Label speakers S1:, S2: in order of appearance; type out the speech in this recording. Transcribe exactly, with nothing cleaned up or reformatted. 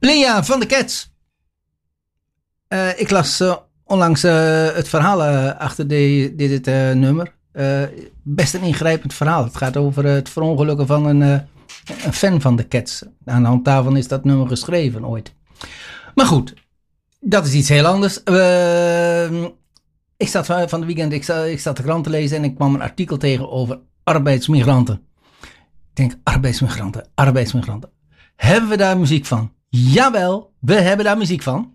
S1: Lea van de Cats. Uh, ik las uh, onlangs uh, het verhaal uh, achter de, dit uh, nummer. Uh, best een ingrijpend verhaal. Het gaat over uh, het verongelukken van een, uh, een fan van de Cats. Aan de hand daarvan is dat nummer geschreven ooit. Maar goed, dat is iets heel anders. Uh, ik zat van de weekend, ik zat, ik zat de krant te lezen en ik kwam een artikel tegen over arbeidsmigranten. Ik denk, arbeidsmigranten, arbeidsmigranten. Hebben we daar muziek van? Jawel, we hebben daar muziek van.